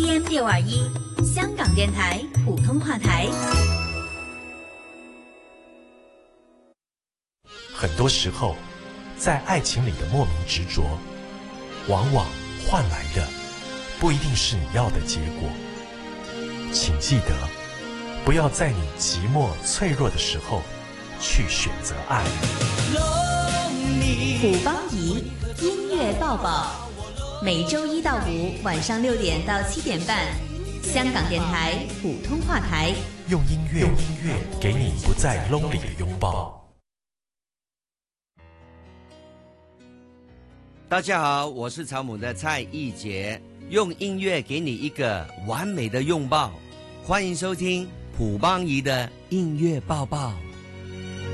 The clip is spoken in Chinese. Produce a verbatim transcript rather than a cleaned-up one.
A M 六二一，香港电台普通话台。 很多时候，在爱情里的莫名执着，往往换来的不一定是你要的结果。请记得，不要在你寂寞脆弱的时候去选择爱。 普邦仪音乐抱抱，每周一到五晚上六点到七点半，香港电台普通话台， 用音乐用音乐给你不再 lonely 的拥抱。 大家好，我是草蜢的蔡奕杰，用音乐给你一个完美的拥抱。欢迎收听普邦仪的音乐抱抱。